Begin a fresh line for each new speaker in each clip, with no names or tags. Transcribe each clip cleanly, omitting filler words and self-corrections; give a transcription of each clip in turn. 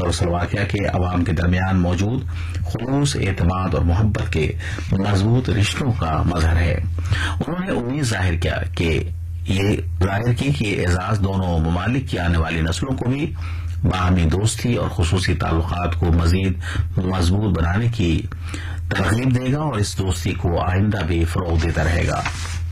اور سلوواکیہ کے عوام کے درمیان موجود خلوص، اعتماد اور محبت کے مضبوط رشتوں کا مظہر ہے۔ انہوں نے امید ظاہر کی کہ یہ اعزاز دونوں ممالک کی آنے والی نسلوں کو بھی باہمی دوستی اور خصوصی تعلقات کو مزید مضبوط بنانے کی ترغیب دے گا اور اس دوستی کو آئندہ بھی فروغ دیتا رہے گا۔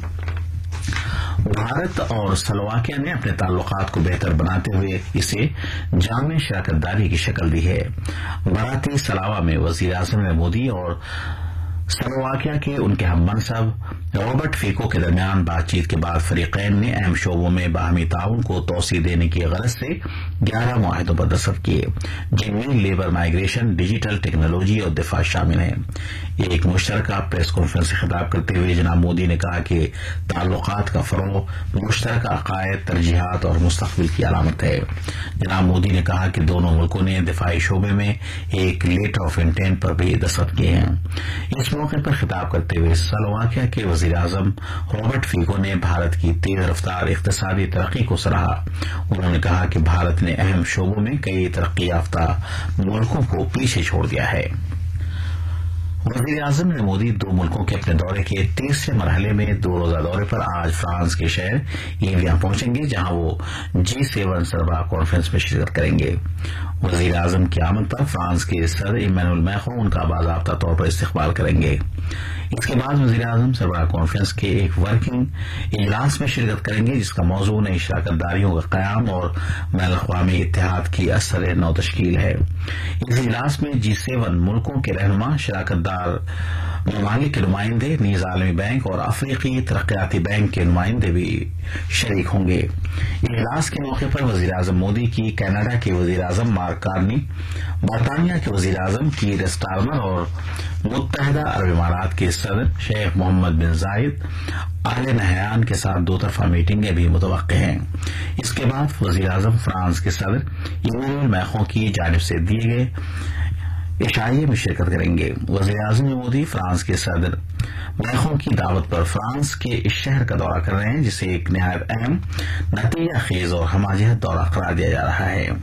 بھارت اور سلوواکیہ نے اپنے تعلقات کو بہتر بناتے ہوئے اسے جامع شراکت داری کی شکل دی ہے۔ براتی سلاوا میں وزیر اعظم مودی اور سلوواکیہ کے ان کے ہم منصب رابرٹ فیکو کے درمیان بات چیت کے بعد فریقین نے اہم شعبوں میں باہمی تعاون کو توسیع دینے کی غرض سے 11 معاہدوں پر دستخط کیے، جن میں لیبر مائیگریشن، ڈیجیٹل ٹیکنالوجی اور دفاع شامل ہیں۔ ایک مشترکہ پریس کانفرنس سے خطاب کرتے ہوئے جناب مودی نے کہا کہ تعلقات کا فروغ مشترکہ عقائد، ترجیحات اور مستقبل کی علامت ہے۔ جناب مودی نے کہا کہ دونوں ملکوں نے دفاعی شعبے میں ایک لیٹر آف انٹینٹ پر بھی دستخط کیے ہیں۔ اس موقع پر خطاب کرتے ہوئے سلوواکیہ کے وزیر اعظم رابرٹ فیکو نے بھارت کی تیز رفتار اقتصادی ترقی کو سراہا۔ انہوں نے کہا کہ بھارت نے اہم شعبوں میں کئی ترقی یافتہ ملکوں کو پیچھے چھوڑ دیا ہے۔ وزیر اعظم نے مودی دو ملکوں کے اپنے دورے کے تیسرے مرحلے میں 2 روزہ دورے پر آج فرانس کے شہر ایویاں پہنچیں گے، جہاں وہ G7 سربراہ کانفرنس میں شرکت کریں گے۔ وزیر اعظم کی آمد پر فرانس کے صدر ایمانوئل میخوں ان کا باضابطہ طور پر استقبال کریں گے۔ اس کے بعد وزیر اعظم سربراہ کانفرنس کے ایک ورکنگ اجلاس میں شرکت کریں گے، جس کا موضوع نئی شراکت داریوں کا قیام اور بین الاقوامی اتحاد کی اثر نو تشکیل ہے۔ اس اجلاس میں G7 ملکوں کے رہنما، شراکت دار ممالک کے نمائندے، نیز عالمی بینک اور افریقی ترقیاتی بینک کے نمائندے بھی شریک ہوں گے۔ اجلاس کے موقع پر وزیر اعظم مودی کی کینیڈا کے وزیر اعظم مارک کارنی، برطانیہ کے وزیر اعظم کیر اسٹارمر اور متحدہ عرب امارات کے صدر شیخ محمد بن زاید آل نہیان کے ساتھ 2 طرفہ میٹنگیں بھی متوقع ہیں۔ اس کے بعد وزیر اعظم فرانس کے صدر ایمانوئل میخوں کی جانب سے دیے گئے عشائیے میں شرکت کریں گے۔ وزیر اعظم مودی فرانس کے صدر میخوں کی دعوت پر فرانس کے اس شہر کا دورہ کر رہے ہیں، جسے ایک نہایت اہم، نتیجہ خیز اور ہمہ دورہ قرار دیا جا رہا ہے۔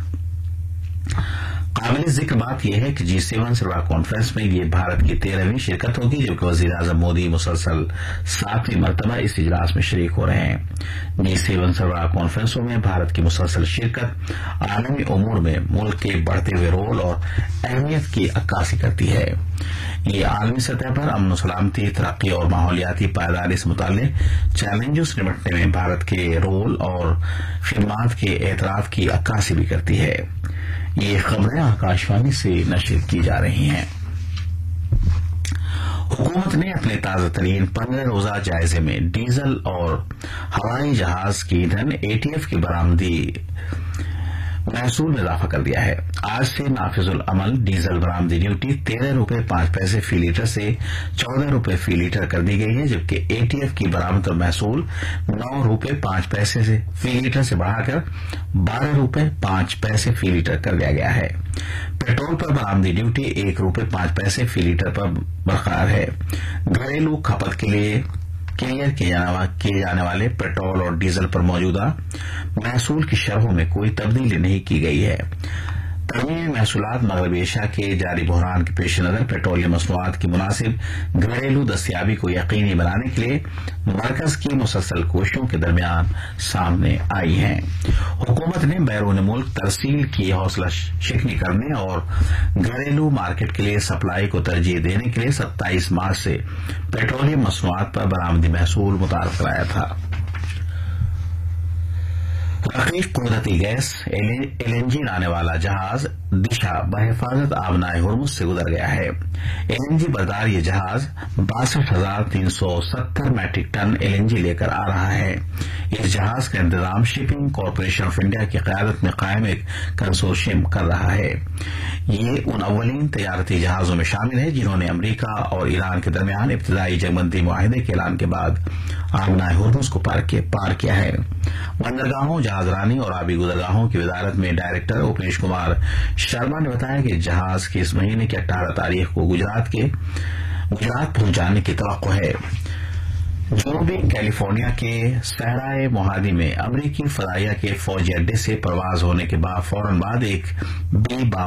قابل ذکر بات یہ ہے کہ G7 سربراہ کانفرنس میں یہ بھارت کی 13ویں شرکت ہوگی، جبکہ وزیر اعظم مودی مسلسل 7ویں مرتبہ اس اجلاس میں شریک ہو رہے ہیں۔ G7 سربراہ کانفرنسوں میں بھارت کی مسلسل شرکت عالمی امور میں ملک کے بڑھتے ہوئے رول اور اہمیت کی عکاسی کرتی ہے۔ یہ عالمی سطح پر امن و سلامتی، ترقی اور ماحولیاتی پائیداری سے متعلق چیلنجوں سے نمٹنے میں بھارت کے رول اور خدمات کے اعتراف کی عکاسی بھی کرتی ہے۔ یہ خبریں آکاشوانی سے نشر کی جا رہی ہیں۔ حکومت نے اپنے تازہ ترین 15 روزہ جائزے میں ڈیزل اور ہوائی جہاز کی ایندھن ATF کی برآمدی محصول میں اضافہ کر دیا ہے۔ آج سے نافذ العمل ڈیزل برآمدی ڈیوٹی 13 روپے 5 پیسے فی لیٹر سے 14 روپے فی لیٹر کر دی گئی ہے، جبکہ ATF کی برآمد محصول 9 روپے 5 پیسے سے فی لیٹر سے بڑھا کر 12 روپے 5 پیسے فی لیٹر کر دیا گیا ہے۔ پیٹرول پر برآمدی ڈیوٹی 1 روپے 5 پیسے فی لیٹر پر برقرار ہے۔ گھریلو کھپت کے لیے کلیئر کیے جانے والے پیٹرول اور ڈیزل پر موجودہ محصول کی شرحوں میں کوئی تبدیلی نہیں کی گئی ہے۔ ترمیم محصولات مغربی ایشیا کے جاری بحران کے پیش نظر پیٹرولیم مصنوعات کی مناسب گھریلو دستیابی کو یقینی بنانے کے لیے مرکز کی مسلسل کوششوں کے درمیان سامنے آئی ہیں۔ حکومت نے بیرون ملک ترسیل کی حوصلہ شکنی کرنے اور گھریلو مارکیٹ کے لیے سپلائی کو ترجیح دینے کے لیے 27 مارچ سے پیٹرولیم مصنوعات پر برآمدی محصول متعارف کرایا تھا۔ رقیق قدرتی گیس LNG لانے والا جہاز دشا بحفاظت آبنائے ہرمز سے گزر گیا ہے۔ LNG بردار یہ جہاز 62,370 میٹرک ٹن LNG لے کر آ رہا ہے۔ اس جہاز کا انتظام شپنگ کارپوریشن آف انڈیا کی قیادت میں قائم ایک کنسورشیم کر رہا ہے۔ یہ ان اولین تجارتی جہازوں میں شامل ہے جنہوں نے امریکہ اور ایران کے درمیان ابتدائی جنگ بندی معاہدے کے اعلان کے بعد آبنائے ہرمز کو پار کیا ہے۔ بندرگاہوں، جہاز رانی اور آبی گزرگاہوں کی وزارت میں ڈائریکٹر اوپیش کمار شرما نے بتایا کہ جہاز کی اس مہینے کی 18 تاریخ کو گجرات پہنچ جانے کی توقع ہے۔ جنوبی کیلیفورنیا کے صحرائے موہادی میں امریکی فضائیہ کے فوجی اڈے سے پرواز ہونے کے فوراً بعد ایک B-52